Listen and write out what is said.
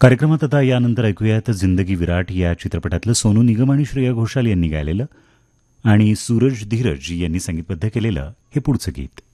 कार्यक्रमात आता यानंतर ऐकूयात जिंदगी विराट या चित्रपटातलं सोनू निगम आणि श्रेया घोषाल यांनी गायलेलं आणि सूरज धीरज यांनी संगीतबद्ध केलेलं हे पुढचं गीत.